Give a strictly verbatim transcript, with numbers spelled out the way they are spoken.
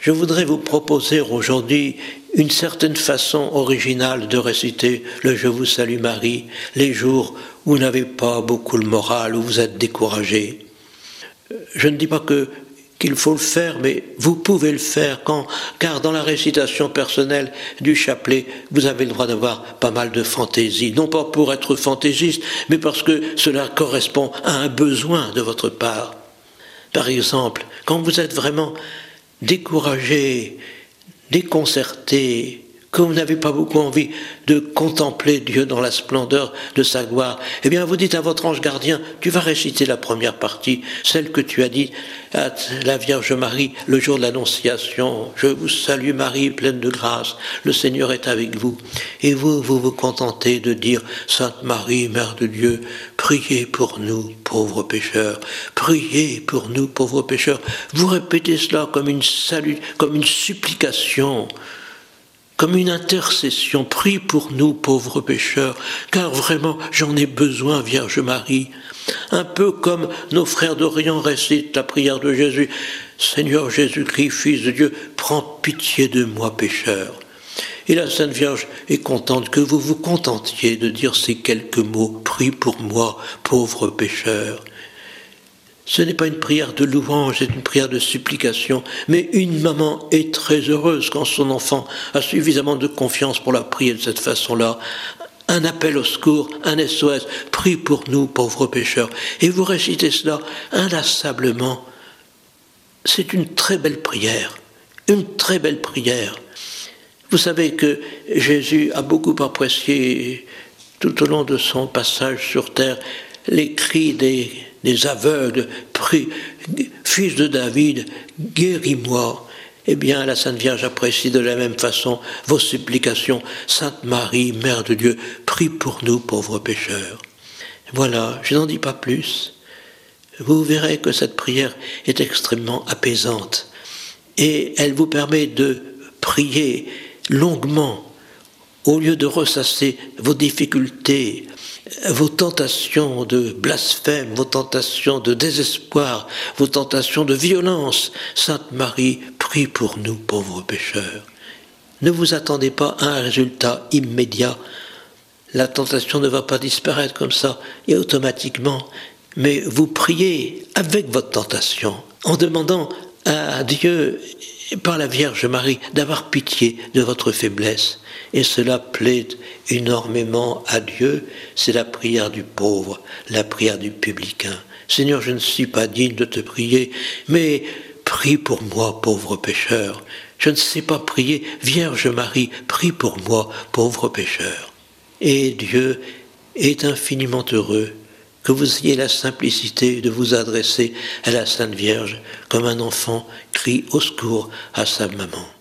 je voudrais vous proposer aujourd'hui une certaine façon originale de réciter le « Je vous salue Marie » les jours où vous n'avez pas beaucoup le moral, où vous êtes découragé. Je ne dis pas que qu'il faut le faire, mais vous pouvez le faire, quand, car dans la récitation personnelle du chapelet, vous avez le droit d'avoir pas mal de fantaisie, non pas pour être fantaisiste, mais parce que cela correspond à un besoin de votre part. Par exemple, quand vous êtes vraiment découragé, déconcerté, que vous n'avez pas beaucoup envie de contempler Dieu dans la splendeur de sa gloire, eh bien vous dites à votre ange gardien, tu vas réciter la première partie, celle que tu as dit à la Vierge Marie le jour de l'Annonciation. Je vous salue Marie, pleine de grâce, le Seigneur est avec vous. Et vous, vous vous contentez de dire, Sainte Marie, Mère de Dieu, priez pour nous, pauvres pécheurs, priez pour nous, pauvres pécheurs. Vous répétez cela comme une salut, comme une supplication, comme une intercession, prie pour nous, pauvres pécheurs, car vraiment j'en ai besoin, Vierge Marie. Un peu comme nos frères d'Orient récitent la prière de Jésus. Seigneur Jésus-Christ, Fils de Dieu, prends pitié de moi, pécheur. Et la Sainte Vierge est contente que vous vous contentiez de dire ces quelques mots, prie pour moi, pauvre pécheur. Ce n'est pas une prière de louange, c'est une prière de supplication. Mais une maman est très heureuse quand son enfant a suffisamment de confiance pour la prier de cette façon-là. Un appel au secours, un S O S, prie pour nous, pauvres pécheurs. Et vous récitez cela inlassablement. C'est une très belle prière, une très belle prière. Vous savez que Jésus a beaucoup apprécié, tout au long de son passage sur terre, les cris des, des aveugles, prie, Fils de David, guéris-moi. Eh bien, la Sainte Vierge apprécie de la même façon vos supplications. Sainte Marie, Mère de Dieu, prie pour nous, pauvres pécheurs. Voilà, je n'en dis pas plus. Vous verrez que cette prière est extrêmement apaisante. Et elle vous permet de prier longuement, au lieu de ressasser vos difficultés, vos tentations de blasphème, vos tentations de désespoir, vos tentations de violence. Sainte Marie, prie pour nous, pauvres pécheurs. Ne vous attendez pas à un résultat immédiat. La tentation ne va pas disparaître comme ça et automatiquement, mais vous priez avec votre tentation, en demandant à Dieu, par la Vierge Marie, d'avoir pitié de votre faiblesse. Et cela plaît énormément à Dieu, c'est la prière du pauvre, la prière du publicain. Seigneur, je ne suis pas digne de te prier, mais prie pour moi, pauvre pécheur. Je ne sais pas prier, Vierge Marie, prie pour moi, pauvre pécheur. Et Dieu est infiniment heureux que vous ayez la simplicité de vous adresser à la Sainte Vierge comme un enfant crie au secours à sa maman.